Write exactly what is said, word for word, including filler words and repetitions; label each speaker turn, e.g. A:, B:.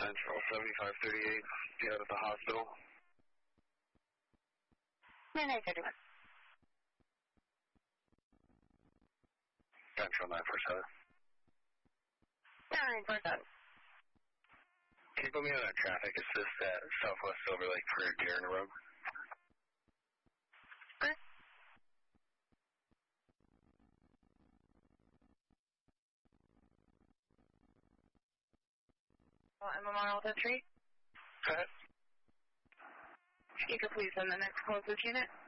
A: Central seventy-five thirty-eight, get out at the hospital.
B: nine thirty-one.
A: Central nine four seven.
B: nine four seven.
A: Can you put me on a traffic assist at Southwest Silver Lake for a deer in the road?
B: Okay. Well, M M R Alta three.
A: Go ahead.
B: You could please send the next closest unit.